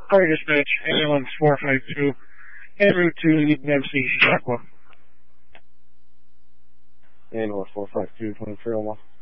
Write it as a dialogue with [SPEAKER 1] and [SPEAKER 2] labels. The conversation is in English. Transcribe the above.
[SPEAKER 1] Car dispatch, ambulance 452, en route to Nipsey, Aqua.
[SPEAKER 2] Ambulance 452, 2301.